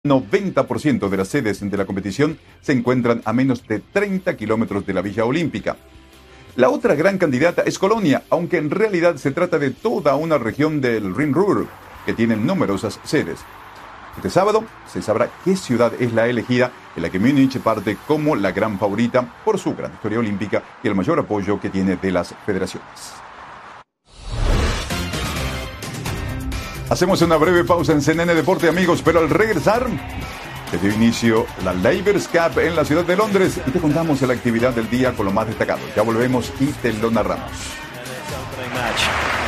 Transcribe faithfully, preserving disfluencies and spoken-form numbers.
noventa por ciento de las sedes de la competición se encuentran a menos de treinta kilómetros de la Villa Olímpica. La otra gran candidata es Colonia, aunque en realidad se trata de toda una región del Rin-Ruhr, que tiene numerosas sedes. Este sábado se sabrá qué ciudad es la elegida, en la que Múnich parte como la gran favorita por su gran historia olímpica y el mayor apoyo que tiene de las federaciones. Hacemos una breve pausa en C N N Deporte, amigos, pero al regresar se dio inicio la Labours Cup en la ciudad de Londres y te contamos la actividad del día con lo más destacado. Ya volvemos y te lo narramos.